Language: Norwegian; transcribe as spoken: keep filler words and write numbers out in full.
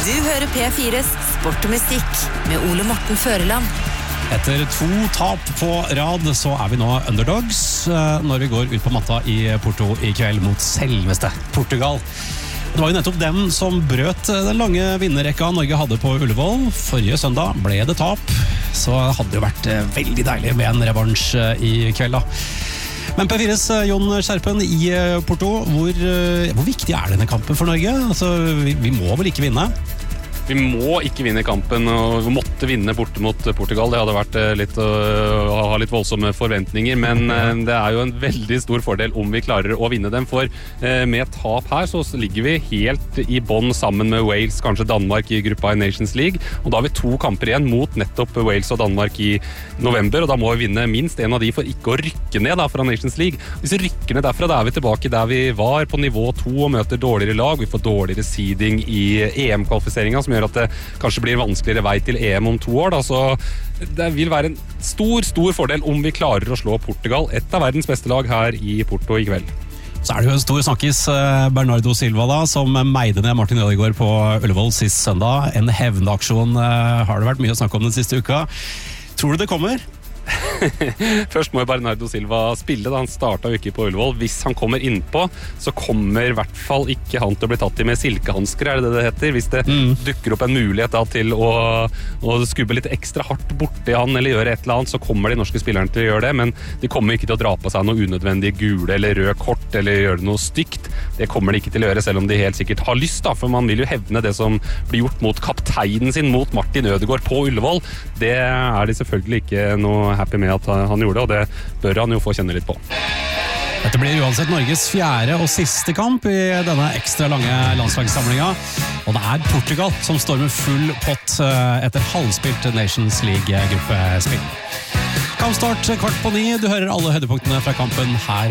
Du hører P fires Sport og Musikk med Ole Morten Føreland. Etter to tap på rad så er vi nå underdogs når vi går ut på matta i Porto i kveld mot selveste Portugal. Det var jo nettopp dem som brøt den lange vinnerrekka Norge hadde på Ullevål. Forrige søndag ble det tap, så hadde det jo vært veldig deilig med en revansj i kveld da. Men P fires Jon Skjerpen i Porto, hvor, hvor viktig er denne kampen for Norge? Altså, vi, vi må vel ikke vinne? Vi må ikke vinne kampen, og vi måtte vinne borte mot Portugal. Det hadde vært litt å ha litt voldsomme forventninger, men det er jo en veldig stor fordel om vi klarer å vinne dem, for med tap her så ligger vi helt i bånd sammen med Wales, kanskje Danmark i gruppa i Nations League, og da har vi to kamper igjen mot nettopp Wales og Danmark i november, og da må vi vinne minst en av de for ikke å rykke ned da, fra Nations League. Hvis vi rykker ned derfra, da er vi tilbake der vi var på nivå to og møter dårligere lag. Vi får dårligere seeding i E M-kvalifiseringen, som gjør at det kanskje blir vanskeligere vei til E M om to år. Da. Så det vil være en stor, stor fordel om vi klarer å slå Portugal, et av verdens beste lag her i Porto i kveld. Så er det jo en stor snakkis, Bernardo Silva da, som meide ned Martin Ødegaard på Ullevål sist søndag. En hevnaksjon har det vært mye å snakke om den siste uka. Tror du det kommer? Først må jo Bernardo Silva spille da. Han startet jo ikke på Ullevål. Hvis han kommer innpå, så kommer i hvert fall ikke han til å bli tatt i med silkehansker, er det det det heter? Hvis det mm. dukker opp en mulighet da, til å, å skubbe litt ekstra hardt borti han eller gjøre et eller annet, så kommer de norske spillerne til å gjøre det, men de kommer ikke til å dra på seg noe unødvendige gule eller røde kort eller gjøre noe stygt. Det kommer de ikke til å gjøre, selv om de helt sikkert har lyst da, for man vil jo hevne det som blir gjort mot kapteinen sin, mot Martin Ødegaard på Ullevål. Det er de selvfølgelig ikke noe happy med at han gjorde, og det bør han jo få kjenne litt på. Dette blir uansett Norges fjerde og siste kamp i denne ekstra lange landslagssamlinga, og det er Portugal som står med full pott etter halvspilt Nations League-gruppespill. Kampstart kvart på ni, du hører alle høydepunktene fra kampen her